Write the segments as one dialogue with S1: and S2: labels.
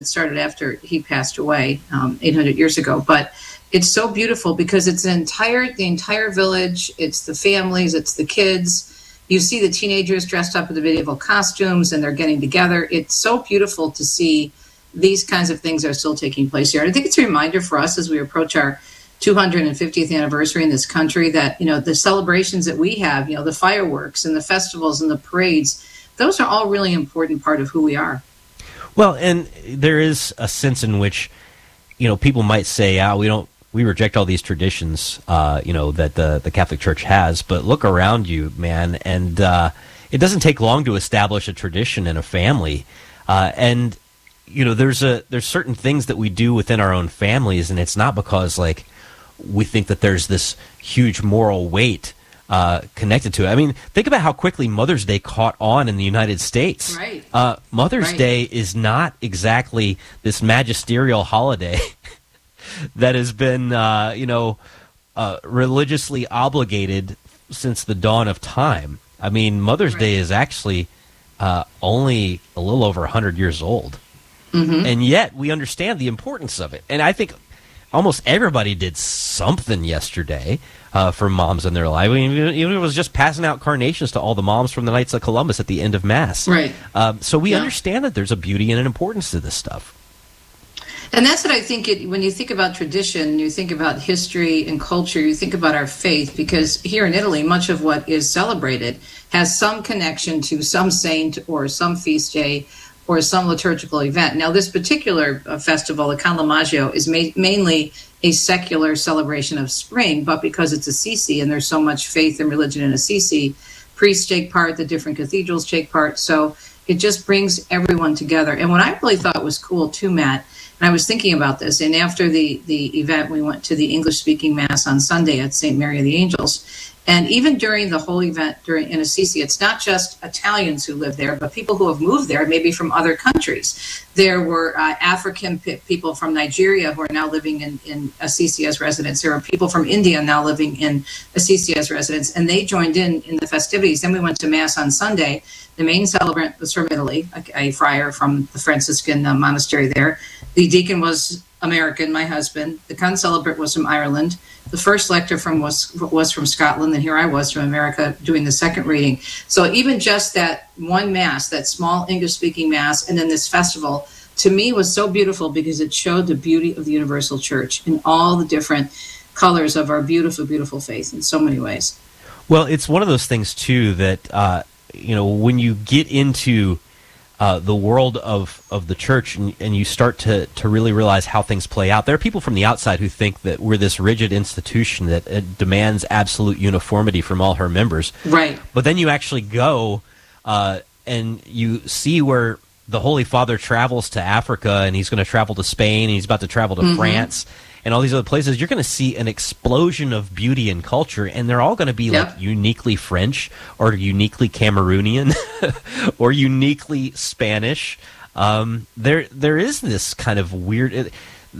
S1: started after he passed away 800 years ago. But it's so beautiful because it's the entire village. It's the families. It's the kids. You see the teenagers dressed up in the medieval costumes, and they're getting together. It's so beautiful to see these kinds of things are still taking place here. And I think it's a reminder for us as we approach our 250th anniversary in this country that, the celebrations that we have, the fireworks and the festivals and the parades, those are all really important part of who we are.
S2: Well, and there is a sense in which, people might say, we reject all these traditions, that the Catholic Church has. But look around you, man, and it doesn't take long to establish a tradition in a family. And there's certain things that we do within our own families, and it's not because we think that there's this huge moral weight connected to it. I mean, think about how quickly Mother's Day caught on in the United States.
S1: Right.
S2: Mother's Day is not exactly this magisterial holiday that has been, religiously obligated since the dawn of time. I mean, Mother's Day is actually only a little over 100 years old. Mm-hmm. And yet we understand the importance of it. And I think almost everybody did something yesterday for moms in their life. I mean, even if it was just passing out carnations to all the moms from the Knights of Columbus at the end of Mass.
S1: Right.
S2: So we understand that there's a beauty and an importance to this stuff.
S1: And that's what I think when you think about tradition, you think about history and culture, you think about our faith, because here in Italy, much of what is celebrated has some connection to some saint or some feast day or some liturgical event. Now, this particular festival, the Can Maggio, is mainly a secular celebration of spring, but because it's Assisi and there's so much faith and religion in Assisi, priests take part, the different cathedrals take part, so it just brings everyone together. And what I really thought was cool too, Matt, and I was thinking about this, and after the event, we went to the English-speaking Mass on Sunday at St. Mary of the Angels. And even during the whole event in Assisi, it's not just Italians who live there, but people who have moved there, maybe from other countries. There were African people from Nigeria who are now living in Assisi as residents. There are people from India now living in Assisi as residents, and they joined in the festivities. Then we went to Mass on Sunday. The main celebrant was from Italy, a friar from the Franciscan monastery there. The deacon was American, my husband. The concelebrant was from Ireland. The first lector was from Scotland, and here I was from America doing the second reading. So even just that one Mass, that small English-speaking Mass, and then this festival, to me was so beautiful because it showed the beauty of the universal church in all the different colors of our beautiful, beautiful faith in so many ways.
S2: Well, it's one of those things, too, that, when you get into the world of the church and you start to really realize how things play out. There are people from the outside who think that we're this rigid institution that demands absolute uniformity from all her members.
S1: Right.
S2: But then you actually go and you see where the Holy Father travels to Africa, and he's going to travel to Spain, and he's about to travel to France and all these other places. You're going to see an explosion of beauty and culture, and they're all going to be like uniquely French or uniquely Cameroonian or uniquely Spanish. There is this kind of weird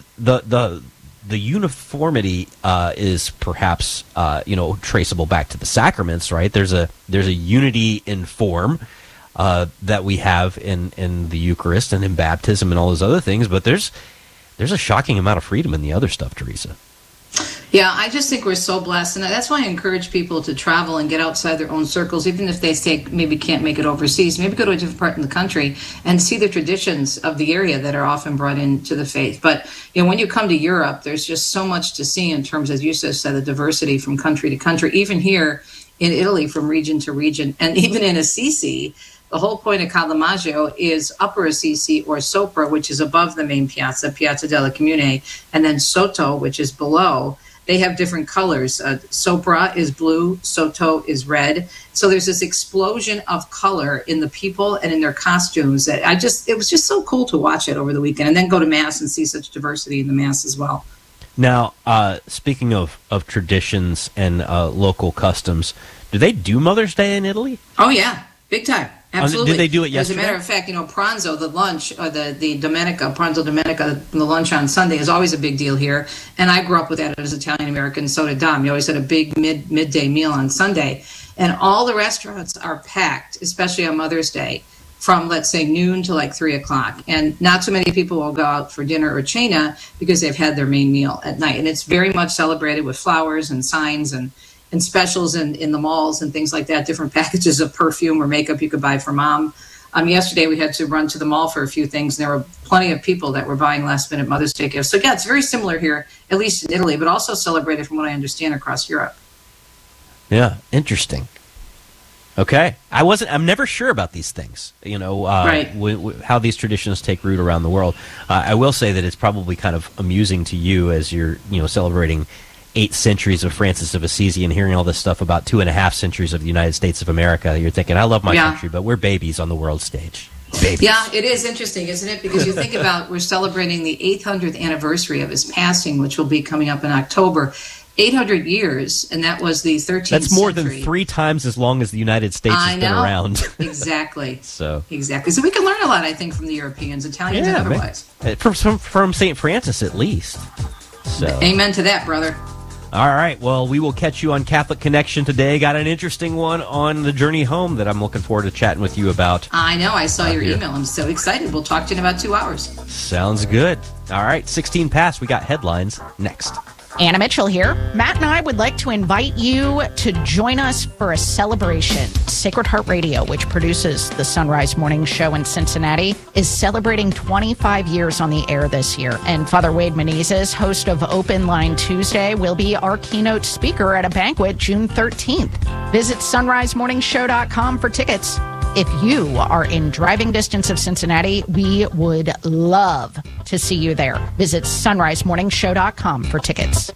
S2: the uniformity is perhaps traceable back to the sacraments, right? There's a unity in form that we have in the Eucharist and in baptism and all those other things, but there's a shocking amount of freedom in the other stuff, Teresa.
S1: Yeah, I just think we're so blessed, and that's why I encourage people to travel and get outside their own circles, even if they say maybe can't make it overseas. Maybe go to a different part in the country and see the traditions of the area that are often brought into the faith. But when you come to Europe, there's just so much to see in terms, as you just said, the diversity from country to country. Even here in Italy, from region to region, and even in Assisi. The whole point of Can Maggio is Upper Assisi or Sopra, which is above the main piazza, Piazza della Comune, and then Sotto, which is below. They have different colors. Sopra is blue, Sotto is red. So there's this explosion of color in the people and in their costumes that it was just so cool to watch it over the weekend, and then go to Mass and see such diversity in the Mass as well.
S2: Now, speaking of traditions and local customs, do they do Mother's Day in Italy?
S1: Oh, yeah, big time. Absolutely.
S2: Did they do it yesterday?
S1: As a matter of fact, pranzo, the lunch, or the Domenica, pranzo Domenica, the lunch on Sunday is always a big deal here. And I grew up with that as Italian American, so did Dom. You always had a big midday meal on Sunday. And all the restaurants are packed, especially on Mother's Day. from, let's say, noon to like 3 o'clock. And not so many people will go out for dinner or cena because they've had their main meal at night. And it's very much celebrated with flowers and signs and specials in the malls and things like that, different packages of perfume or makeup you could buy for mom. Yesterday we had to run to the mall for a few things, and there were plenty of people that were buying last-minute Mother's Day gifts. So yeah, it's very similar here, at least in Italy, but also celebrated, from what I understand, across Europe.
S2: Yeah, interesting. Okay, I'm never sure about these things. Right. How these traditions take root around the world. I will say that it's probably kind of amusing to you as you're, celebrating 8 centuries of Francis of Assisi and hearing all this stuff about 2.5 centuries of the United States of America. You're thinking, I love my country, but we're babies on the world stage. Babies.
S1: Yeah, it is interesting, isn't it? Because you think about, we're celebrating the 800th anniversary of his passing, which will be coming up in October. 800 years, and that was the 13th century. That's
S2: more than 3 times as long as the United States has been around.
S1: Exactly.
S2: Exactly.
S1: So we can learn a lot, I think, from the Europeans, Italians, and otherwise.
S2: From St. Francis, at least. So.
S1: Amen to that, brother.
S2: All right. Well, we will catch you on Catholic Connection today. Got an interesting one on the journey home that I'm looking forward to chatting with you about.
S1: I know. I saw your email. I'm so excited. We'll talk to you in about 2 hours.
S2: Sounds good. All right. 16 past. We got headlines next.
S3: Anna Mitchell here. Matt and I would like to invite you to join us for a celebration. Sacred Heart Radio, which produces the Sunrise Morning Show in Cincinnati, is celebrating 25 years on the air this year. And Father Wade Menezes, host of Open Line Tuesday, will be our keynote speaker at a banquet June 13th. Visit sunrisemorningshow.com for tickets. If you are in driving distance of Cincinnati, we would love to see you there. Visit sunrisemorningshow.com for tickets.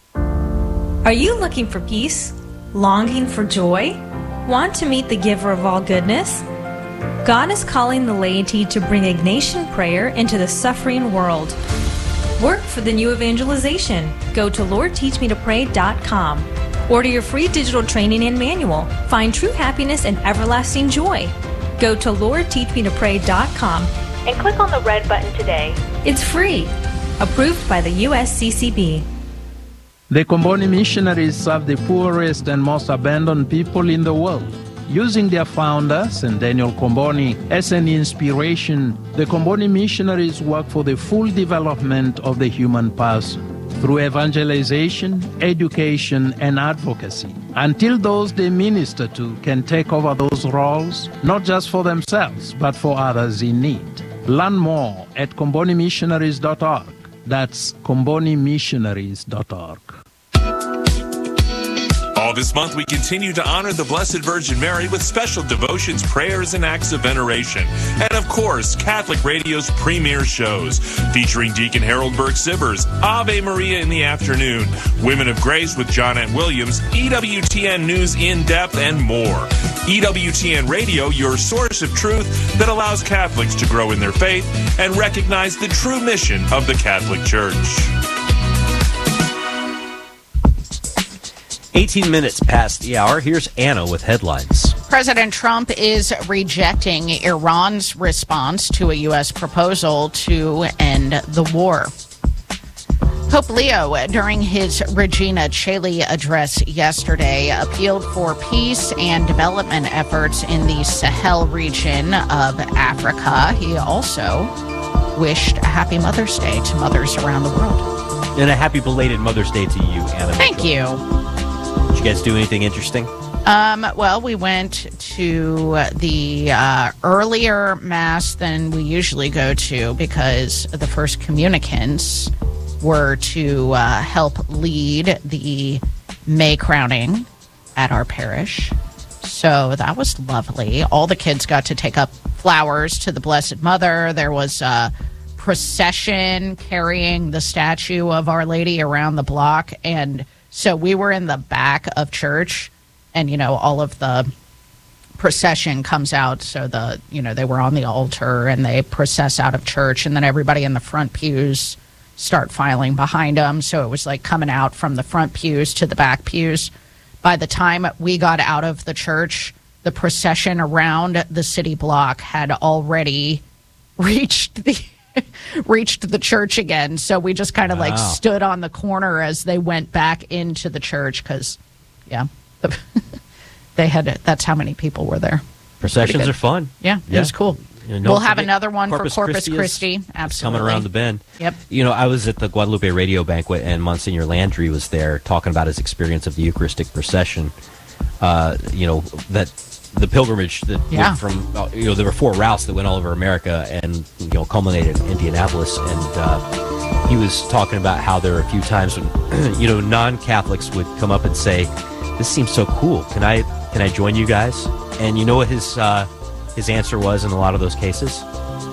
S4: Are you looking for peace? Longing for joy? Want to meet the giver of all goodness? God is calling the laity to bring Ignatian prayer into the suffering world. Work for the new evangelization. Go to LordTeachMeToPray.com. Order your free digital training and manual. Find true happiness and everlasting joy. Go to LordTeachMeToPray.com and click on the red button today. It's free. Approved by the USCCB.
S5: The Comboni missionaries serve the poorest and most abandoned people in the world. Using their founder, St. Daniel Comboni, as an inspiration, the Comboni missionaries work for the full development of the human person through evangelization, education, and advocacy, until those they minister to can take over those roles, not just for themselves, but for others in need. Learn more at combonimissionaries.org. That's combonimissionaries.org.
S6: All this month, we continue to honor the Blessed Virgin Mary with special devotions, prayers, and acts of veneration. And of course, Catholic Radio's premier shows, featuring Deacon Harold Burke-Sibbers, Ave Maria in the afternoon, Women of Grace with Johnette Williams, EWTN News in Depth, and more. EWTN Radio, your source of truth that allows Catholics to grow in their faith and recognize the true mission of the Catholic Church.
S2: 18 minutes past the hour. Here's Anna with headlines.
S3: President Trump is rejecting Iran's response to a U.S. proposal to end the war. Pope Leo, during his Regina Coeli address yesterday, appealed for peace and development efforts in the Sahel region of Africa. He also wished a happy Mother's Day to mothers around the world.
S2: And a happy belated Mother's Day to you, Anna.
S3: Thank you.
S2: Did you guys do anything interesting?
S3: Well, we went to the earlier Mass than we usually go to because the first communicants were to help lead the May crowning at our parish. So that was lovely. All the kids got to take up flowers to the Blessed Mother. There was a procession carrying the statue of Our Lady around the block. And so we were in the back of church, and, you know, all of the procession comes out. So they were on the altar and they process out of church, and then everybody in the front pews start filing behind them. So it was like coming out from the front pews to the back pews. By the time we got out of the church, the procession around the city block had already reached the church again. So we just kind of like stood on the corner as they went back into the church because, they had that's how many people were there.
S2: Processions are fun.
S3: Yeah, it was cool. We'll have another one for Corpus Christi. Absolutely.
S2: Coming around the bend.
S3: Yep.
S2: I was at the Guadalupe Radio Banquet, and Monsignor Landry was there talking about his experience of the Eucharistic procession. That the pilgrimage that went from, there were 4 routes that went all over America and, culminated in Indianapolis. And he was talking about how there were a few times when, non-Catholics would come up and say, "This seems so cool. Can I join you guys?" And you know what his answer was in a lot of those cases?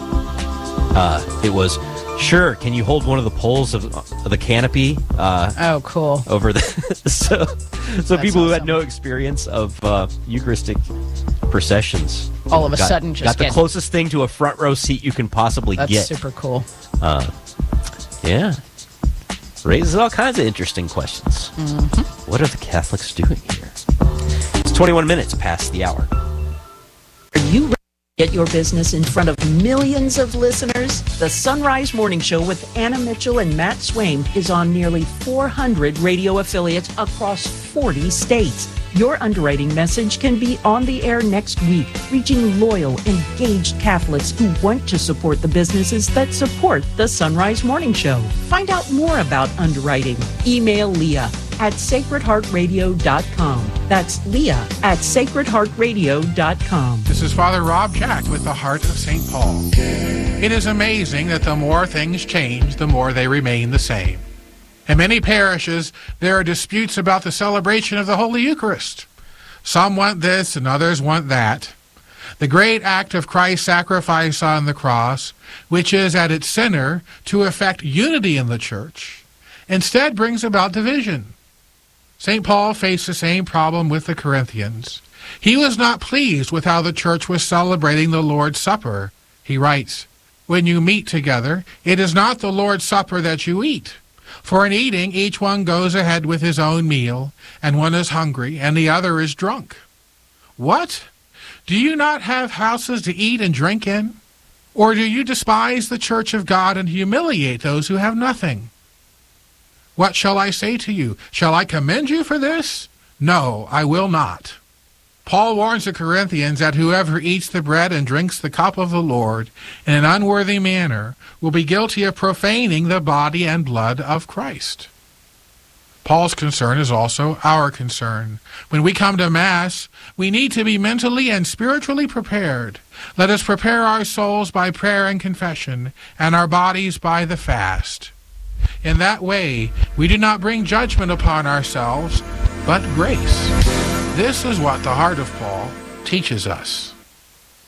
S2: It was, "Sure, can you hold one of the poles of the canopy?"
S3: Oh, cool.
S2: Over the so people who had no experience of Eucharistic processions
S3: all of a sudden just
S2: got the closest thing to a front row seat you can possibly get.
S3: That's super cool.
S2: Yeah, raises all kinds of interesting questions. Mm-hmm. What are the Catholics doing here? It's 21 minutes past the hour.
S7: Are you ready to get your business in front of millions of listeners? The Sunrise Morning Show with Anna Mitchell and Matt Swain is on nearly 400 radio affiliates across 40 states. Your underwriting message can be on the air next week, reaching loyal, engaged Catholics who want to support the businesses that support the Sunrise Morning Show. Find out more about underwriting. Email Leah at sacredheartradio.com. That's Leah at sacredheartradio.com.
S8: This is Father Rob Jack with the Heart of St. Paul. It is amazing that the more things change, the more they remain the same. In many parishes, there are disputes about the celebration of the Holy Eucharist. Some want this and others want that. The great act of Christ's sacrifice on the cross, which is at its center to effect unity in the Church, instead brings about division. St. Paul faced the same problem with the Corinthians. He was not pleased with how the Church was celebrating the Lord's Supper. He writes, "When you meet together, it is not the Lord's Supper that you eat. For in eating, each one goes ahead with his own meal, and one is hungry, and the other is drunk. What? Do you not have houses to eat and drink in? Or do you despise the Church of God and humiliate those who have nothing? What shall I say to you? Shall I commend you for this? No, I will not." Paul warns the Corinthians that whoever eats the bread and drinks the cup of the Lord in an unworthy manner will be guilty of profaning the body and blood of Christ. Paul's concern is also our concern. When we come to Mass, we need to be mentally and spiritually prepared. Let us prepare our souls by prayer and confession, and our bodies by the fast. In that way, we do not bring judgment upon ourselves, but grace. This is what the Heart of Paul teaches us.